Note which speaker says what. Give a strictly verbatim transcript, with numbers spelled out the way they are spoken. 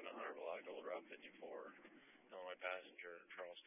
Speaker 1: seven hundred block, Old Route fifty-four, Illinois passenger, Charleston.